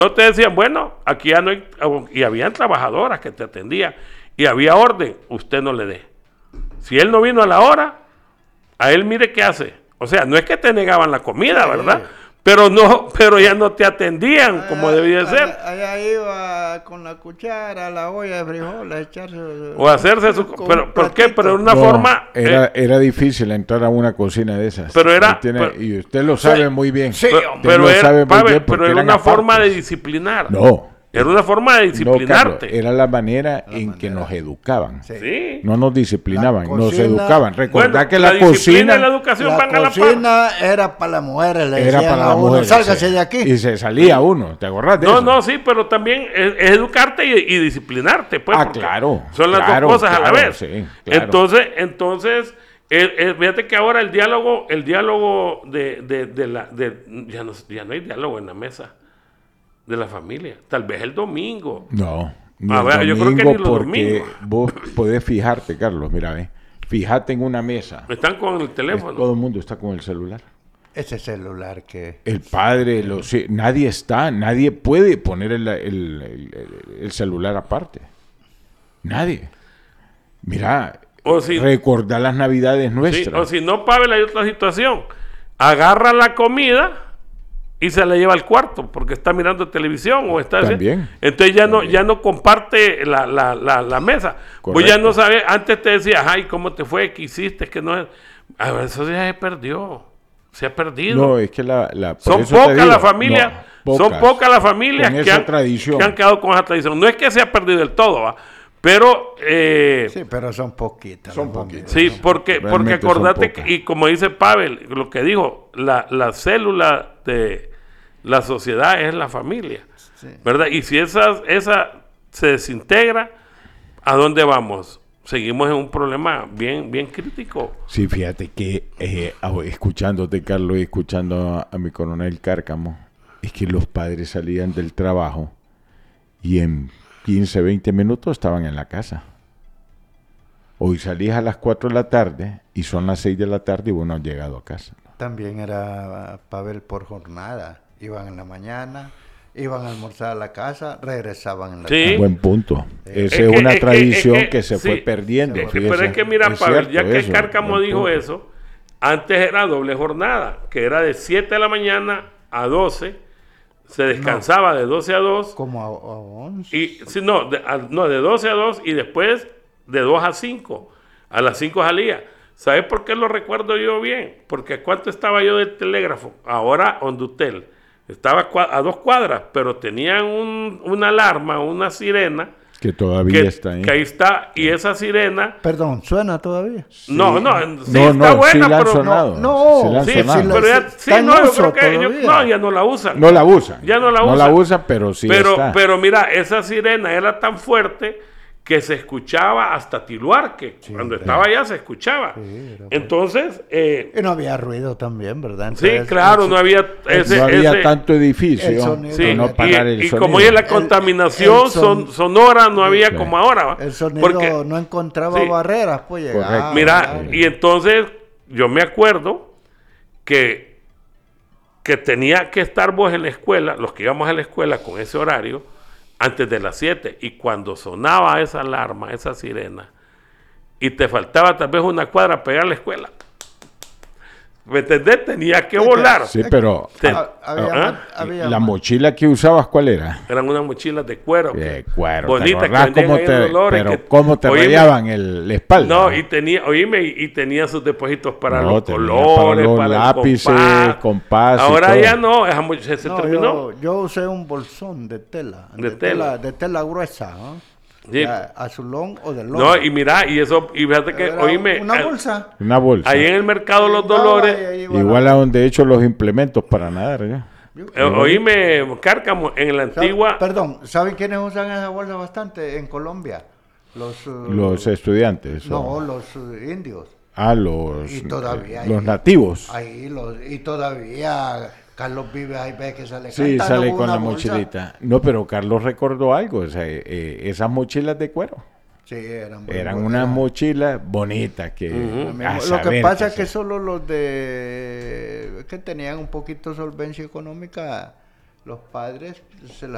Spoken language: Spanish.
No te decían, bueno, aquí ya no hay, y habían trabajadoras que te atendían, y había orden, usted no le dé. Si él no vino a la hora, a él mire qué hace. O sea, no es que te negaban la comida, ¿verdad? Pero ya no te atendían como debía ser. Allá iba con la cuchara a la olla de frijoles, echarse... O hacerse su... Pero, ¿por qué? Pero era una forma... Era difícil entrar a una cocina de esas. Pero era... y usted lo sabe muy bien. Sí, pero era una forma de disciplinar. No. Era una forma de disciplinarte. No, Carlos, era la manera en que nos educaban. Sí. No nos disciplinaban, Cocina, nos educaban. Recordad que la la disciplina cocina... y la educación van a la par. cocina era para las mujeres, le Era decían para a las uno, mujeres. sálgase de aquí. Y se salía uno, ¿te acordás de eso? No, sí, pero también es educarte y disciplinarte. Pues, claro. Son las dos cosas a la vez. Sí, claro. Entonces fíjate que ahora el diálogo ya no hay diálogo en la mesa de la familia. Tal vez el domingo. No. Yo creo que ni los porque domingos. vos podés fijarte, Carlos, mira, fíjate en una mesa. Están con el teléfono. Todo el mundo está con el celular. Ese celular que... El padre, nadie puede poner el celular aparte. Nadie. Mira, recordá las navidades nuestras. Sí, o si no, Pavel, hay otra situación. Agarra la comida y se la lleva al cuarto porque está mirando televisión o está... También. Entonces ya no comparte la mesa. Pues ya no sabes, antes te decías, ay, ¿cómo te fue? ¿Qué hiciste? Que no es... A ver, eso ya se perdió. Se ha perdido. No, es que son pocas las familias, son pocas las familias que han quedado con esa tradición. No es que se ha perdido del todo, ¿va? Pero... sí, pero son poquitas. Son poquitas. Sí, porque acordate, y como dice Pavel, lo que dijo, la célula de la sociedad es la familia, sí. ¿Verdad? Y si esa se desintegra, ¿a dónde vamos? Seguimos en un problema bien crítico. Sí, fíjate que escuchándote, Carlos, y escuchando a mi coronel Cárcamo, es que los padres salían del trabajo y en 15, 20 minutos estaban en la casa. Hoy salís a las 4 de la tarde y son las 6 de la tarde y vos no has llegado a casa. También era Pavel por jornada. Iban en la mañana, iban a almorzar a la casa, regresaban en la tarde. Buen punto. Esa es una tradición que se fue perdiendo. Pero es que mira, Pavel, ya que el Cárcamo dijo eso, antes era doble jornada, que era de 7 de la mañana a 12, se descansaba de 12 a 2. Como a 11. De 12 a 2 y después de 2 a 5. A las 5 salía. ¿Sabes por qué lo recuerdo yo bien? Porque ¿cuánto estaba yo del telégrafo? Ahora Hondutel. Estaba a 2 cuadras, pero tenían una alarma, una sirena. Que todavía está ahí. Que ahí está, y esa sirena... Perdón, ¿suena todavía? Sí. No, está buena, sí la han pero... sonado. Ya no la usan. No la usan. Ya no la usan. No la usan, pero sí está. Pero mira, esa sirena era tan fuerte que se escuchaba hasta Tiluarque. Cuando estaba allá se escuchaba. Sí, entonces... y no había ruido también, ¿verdad? Entonces, sí, claro, no había... no había tanto edificio. Sí, no parar el sonido. Como es la contaminación sonora, no había como ahora. ¿Va? El sonido no encontraba barreras, pues llegaba. Mira, y entonces yo me acuerdo que tenía que estar vos en la escuela, los que íbamos a la escuela con ese horario, antes de las 7, y cuando sonaba esa alarma, esa sirena, y te faltaba tal vez una cuadra para pegar a la escuela, ¿me entendés? Tenía que volar. Sí, pero la mochila que usabas, ¿cuál era? Eran unas mochilas de cuero. De cuero. Bonitas, ¿Cómo te rayaban la espalda? No, y tenía sus depósitos para los colores, para lápices, compás. Ahora ya no, se terminó. Yo usé un bolsón de tela. De tela gruesa, ¿no? Sí. Azulón o de lona. No, y mira, y fíjate que, una bolsa. Una bolsa. Ahí en el mercado Los Dolores. Igual a donde he hecho los implementos para nadar, ¿ya? Oíme, Cárcamo, en la antigua... Perdón, ¿saben quiénes usan esa bolsa bastante en Colombia? Los estudiantes. No, los indios. Los nativos. Y todavía... Carlos vive ahí, ve que sale con la mochilita. No, pero Carlos recordó algo, esas mochilas de cuero. Sí, eran unas mochilas bonitas que... Lo que pasa es que solo los que tenían un poquito de solvencia económica, los padres se las